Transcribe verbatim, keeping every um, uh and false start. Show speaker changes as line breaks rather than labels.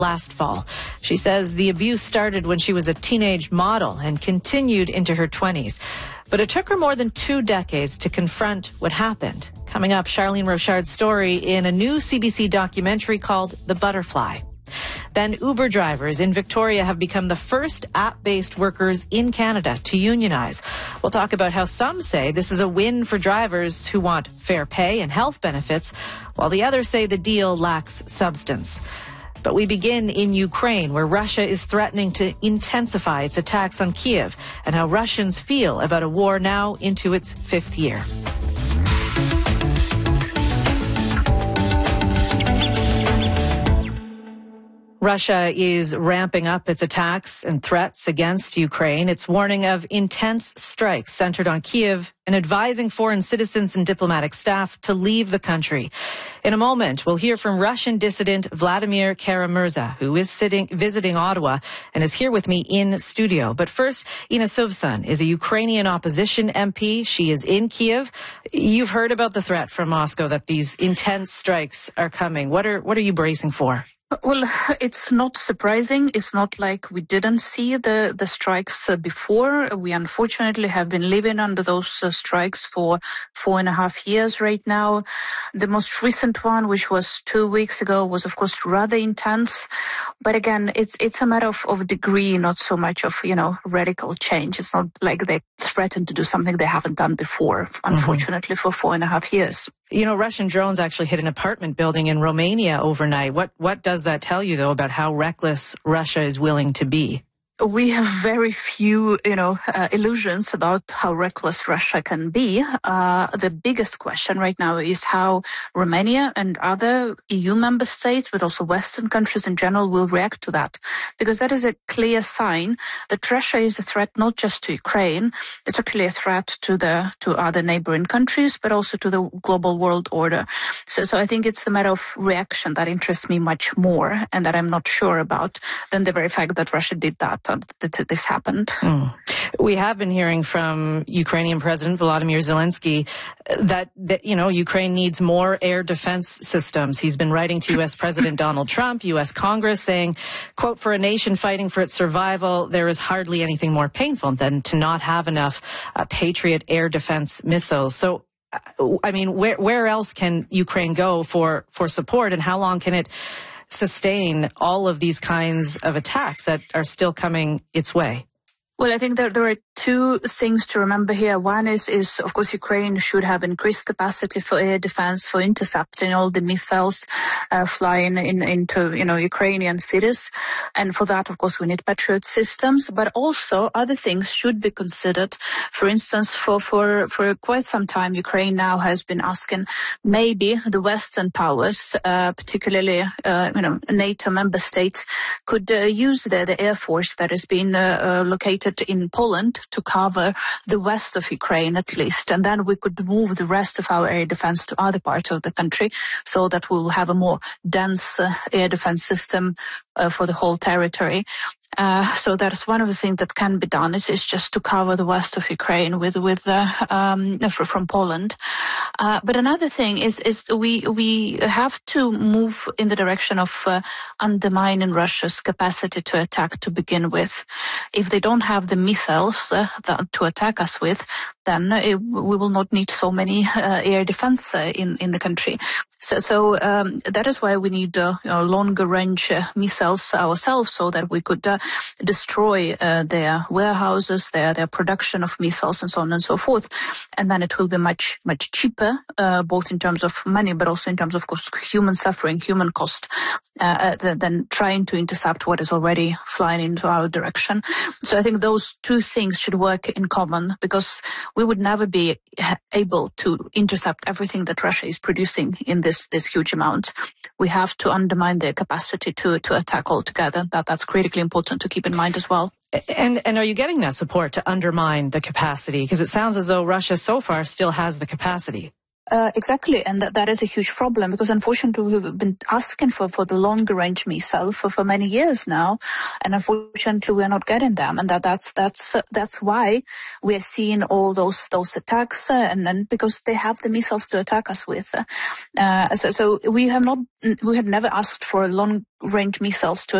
last fall. She says the abuse started when she was a teenage model and continued into her twenties. But it took her more than two decades to confront what happened. Coming up, Charlene Rochard's story in a new C B C documentary called The Butterfly. Then Uber drivers in Victoria have become the first app-based workers in Canada to unionize. We'll talk about how some say this is a win for drivers who want fair pay and health benefits, while the others say the deal lacks substance. But we begin in Ukraine, where Russia is threatening to intensify its attacks on Kyiv, and how Russians feel about a war now into its fifth year. Russia is ramping up its attacks and threats against Ukraine. It's warning of intense strikes centered on Kyiv and advising foreign citizens and diplomatic staff to leave the country. In a moment, we'll hear from Russian dissident Vladimir Kara-Murza, who is sitting, visiting Ottawa and is here with me in studio. But first, Inna Suvsan is a Ukrainian opposition M P. She is in Kyiv. You've heard about the threat from Moscow that these intense strikes are coming. What are, what are you bracing for?
Well, it's not surprising. It's not like we didn't see the, the strikes uh, before. We unfortunately have been living under those uh, strikes for four and a half years right now. The most recent one, which was two weeks ago, was of course rather intense. But again, it's it's a matter of, of degree, not so much of, you know, radical change. It's not like they threatened to do something they haven't done before, unfortunately, mm-hmm. for four and a half years.
You know, Russian drones actually hit an apartment building in Romania overnight. What what does that tell you, though, about how reckless Russia is willing to be?
We have very few, you know, uh, illusions about how reckless Russia can be. Uh, the biggest question right now is how Romania and other E U member states, but also Western countries in general, will react to that. Because that is a clear sign that Russia is a threat not just to Ukraine, it's actually a threat to the to other neighboring countries, but also to the global world order. So, so I think it's the matter of reaction that interests me much more and that I'm not sure about than the very fact that Russia did that. that this happened.
Mm. We have been hearing from Ukrainian President Volodymyr Zelensky that, that, you know, Ukraine needs more air defense systems. He's been writing to U S President Donald Trump, U S Congress, saying, quote, for a nation fighting for its survival, there is hardly anything more painful than to not have enough uh, Patriot air defense missiles. So, I mean, where, where else can Ukraine go for, for support, and how long can it sustain all of these kinds of attacks that are still coming its way?
Well, I think there, there are two things to remember here. One is, is, of course, Ukraine should have increased capacity for air defense, for intercepting all the missiles uh, flying in, into, you know, Ukrainian cities. And for that, of course, we need Patriot systems. But also other things should be considered. For instance, for, for, for quite some time, Ukraine now has been asking maybe the Western powers, uh, particularly, uh, you know, NATO member states, could uh, use the, the air force that has been uh, uh, located in Poland to cover the west of Ukraine at least, and then we could move the rest of our air defense to other parts of the country so that we'll have a more dense uh, air defense system uh, for the whole territory. Uh, so that's one of the things that can be done is, is just to cover the west of Ukraine with, with, uh, um, from Poland. Uh, but another thing is, is we, we have to move in the direction of, uh, undermining Russia's capacity to attack to begin with. If they don't have the missiles, uh, that, to attack us with, then it, we will not need so many, uh, air defense, uh, in, in the country. So, so um, that is why we need uh, you know, longer range uh, missiles ourselves, so that we could uh, destroy uh, their warehouses, their their production of missiles, and so on and so forth. And then it will be much much cheaper, uh, both in terms of money, but also in terms of, of course, human suffering, human cost, uh, uh, than trying to intercept what is already flying into our direction. So I think those two things should work in common, because we would never be able to intercept everything that Russia is producing in this This, this huge amount. We have to undermine their capacity to, to attack altogether. That, that's critically important to keep in mind as well.
And, and are you getting that support to undermine the capacity? Because it sounds as though Russia so far still has the capacity.
Uh, exactly, and that, that is a huge problem because unfortunately we've been asking for, for the longer range missile for, for many years now, and unfortunately we are not getting them, and that, that's that's uh, that's why we are seeing all those those attacks, uh, and then because they have the missiles to attack us with. Uh, so, so we have not we have never asked for long range missiles to